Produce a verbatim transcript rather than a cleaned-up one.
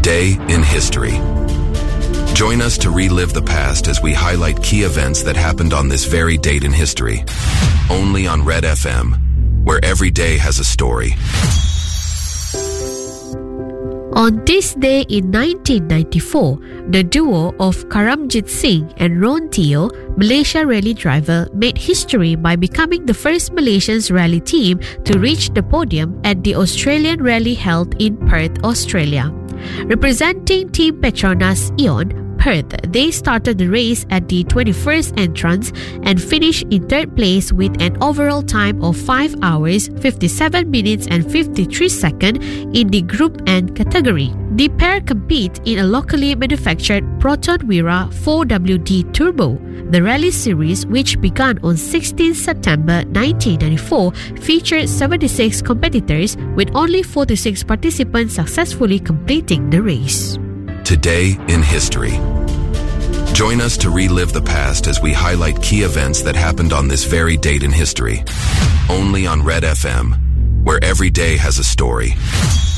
Today in History. Join us to relive the past as we highlight key events that happened on this very date in history. Only on Red F M, where every day has a story. On this day in nineteen ninety-four, the duo of Karamjit Singh and Ron Teo, Malaysia rally driver, made history by becoming the first Malaysian rally team to reach the podium at the Australian Rally held in Perth, Australia. Representing Team Petronas Eon, Perth, they started the race at the twenty-first entrance and finished in third place with an overall time of five hours, fifty-seven minutes and fifty-three seconds in the Group N category. The pair compete in a locally manufactured Proton Wira four W D Turbo. The rally series, which began on sixteenth September nineteen ninety-four, featured seventy-six competitors with only forty-six participants successfully completing the race. Today in History. Join us to relive the past as we highlight key events that happened on this very date in history. Only on Red F M, where every day has a story.